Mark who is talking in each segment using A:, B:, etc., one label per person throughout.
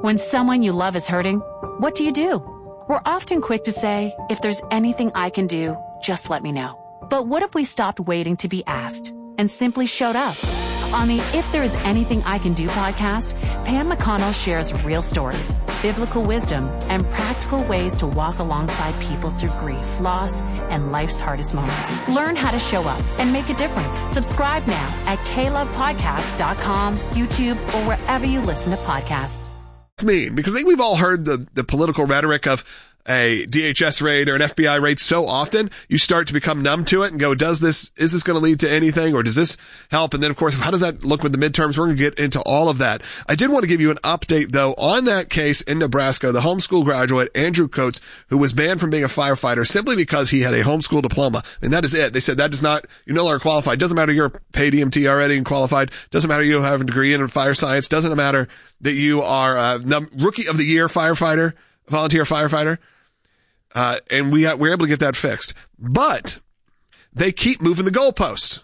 A: When someone you love is hurting, what do? We're often quick to say, if there's anything I can do, just let me know. But what if we stopped waiting to be asked and simply showed up? On the If There Is Anything I Can Do podcast, Pam McConnell shares real stories, biblical wisdom, and practical ways to walk alongside people through grief, loss, and life's hardest moments. Learn how to show up and make a difference. Subscribe now at KLovePodcasts.com, YouTube, or wherever you listen to podcasts.
B: Mean? Because I think we've all heard the political rhetoric of a DHS raid or an FBI raid so often, you start to become numb to it and go, is this going to lead to anything, or does this help? And then, of course, how does that look with the midterms? We're going to get into all of that. I did want to give you an update, though, on that case in Nebraska, the homeschool graduate, Andrew Coates, who was banned from being a firefighter simply because he had a homeschool diploma. And that is it. They said that does not, you're no longer qualified. Doesn't matter you're a paid EMT already and qualified. Doesn't matter you have a degree in fire science. Doesn't matter that you are a rookie of the year firefighter, volunteer firefighter. And we're able to get that fixed. But they keep moving the goalposts.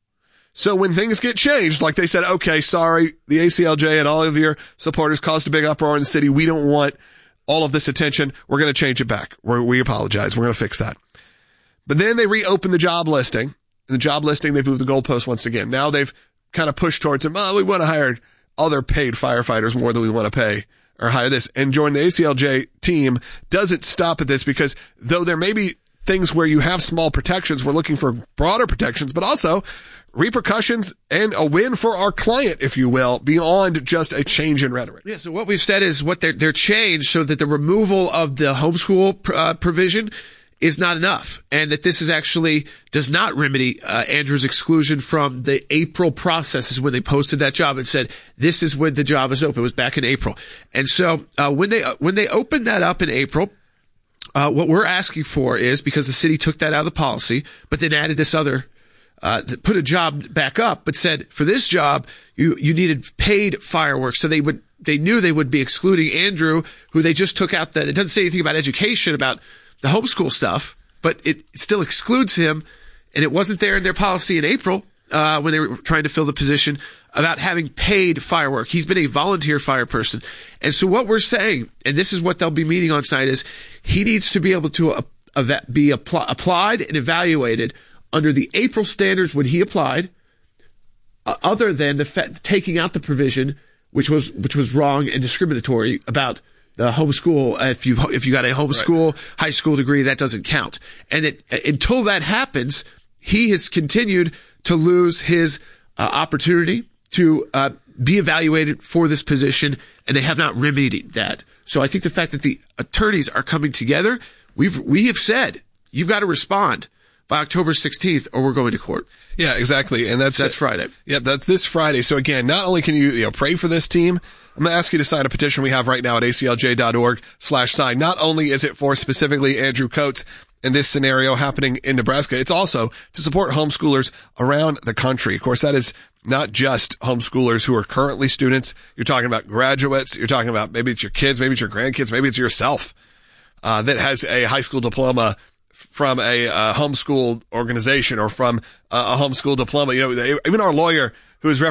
B: So when things get changed, like they said, okay, sorry, the ACLJ and all of your supporters caused a big uproar in the city. We don't want all of this attention. We're going to change it back. We apologize. We're going to fix that. But then they reopen the job listing. In the job listing, they've moved the goalpost once again. Now they've kind of pushed towards them. We want to hire other paid firefighters more than we want to pay or hire this. And join the ACLJ team doesn't stop at this, because though there may be things where you have small protections, we're looking for broader protections, but also repercussions and a win for our client, if you will, beyond just a change in rhetoric.
C: Yeah, so what we've said is what they're changed so that the removal of the homeschool provision is not enough, and that this is actually does not remedy Andrew's exclusion from the April process, is when they posted that job and said this is when the job is open. It was back in April. And so when they opened that up in April, what we're asking for is, because the city took that out of the policy, but then added this other put a job back up, but said for this job you needed paid fireworks. So they knew they would be excluding Andrew, who they just took out. It doesn't say anything about education, about the homeschool stuff, but it still excludes him. And it wasn't there in their policy in April when they were trying to fill the position, about having paid firework. He's been a volunteer fire person. And so what we're saying, and this is what they'll be meeting on site, is he needs to be able to be applied and evaluated under the April standards when he applied, other than taking out the provision, which was wrong and discriminatory about the homeschool. If you got a homeschool high school degree, that doesn't count. And until that happens, he has continued to lose his opportunity to be evaluated for this position, and they have not remedied that. So I think the fact that the attorneys are coming together, we have said you've got to respond by October 16th, or we're going to court.
B: Yeah, exactly. And that's
C: Friday.
B: Yep, that's this Friday. So again, not only can you pray for this team, I'm going to ask you to sign a petition we have right now at aclj.org/sign. Not only is it for specifically Andrew Coates in this scenario happening in Nebraska, it's also to support homeschoolers around the country. Of course, that is not just homeschoolers who are currently students. You're talking about graduates. You're talking about maybe it's your kids, maybe it's your grandkids, maybe it's yourself that has a high school diploma from a homeschool organization, or from a homeschool diploma. Even our lawyer, who is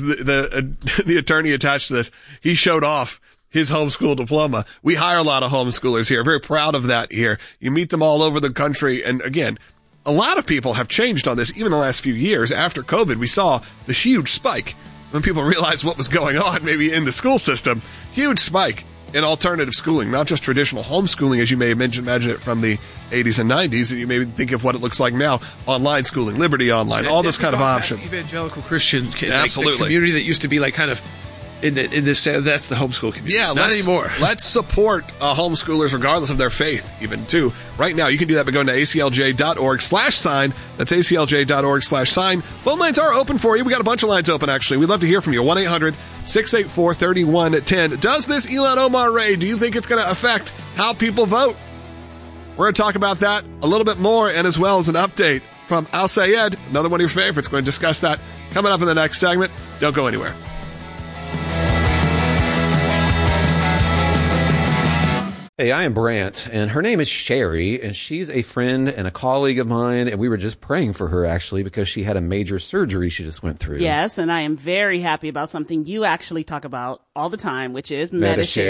B: the attorney attached to this, he showed off his homeschool diploma. We hire a lot of homeschoolers here. Very proud of that here. You meet them all over the country. And again, a lot of people have changed on this. Even in the last few years after COVID, we saw this huge spike when people realized what was going on, maybe in the school system. Huge spike in alternative schooling, not just traditional homeschooling, as you may imagine it from the 80s and 90s. And you may think of what it looks like now, online schooling, Liberty Online, all those kind of options.
C: Evangelical Christian,
B: absolutely.
C: The community that used to be like kind of in this, that's the homeschool community.
B: Yeah,
C: not anymore.
B: Let's support homeschoolers regardless of their faith, even too. Right now, you can do that by going to aclj.org/sign. That's aclj.org/sign. Phone lines are open for you. We got a bunch of lines open, actually. We'd love to hear from you. 1-800-684-3110. Does this Ilhan Omar raid, do you think it's going to affect how people vote? We're going to talk about that a little bit more, and as well as an update from Al Sayed, another one of your favorites. Going to discuss that coming up in the next segment. Don't go anywhere.
D: Hey, I am Brant, and her name is Sherry, and she's a friend and a colleague of mine, and we were just praying for her, actually, because she had a major surgery she just went through.
E: Yes, and I am very happy about something you actually talk about all the time, which is Medi-Share.